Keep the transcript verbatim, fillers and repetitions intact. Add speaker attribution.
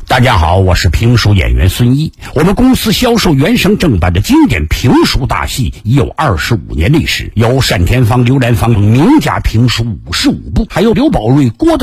Speaker 1: 大家好，我是评书演员孙一。我们公司销售原声正版的经典评书大戏已有二十五年历史，有单田芳、刘兰芳名家评书五十五部，还有刘宝瑞、郭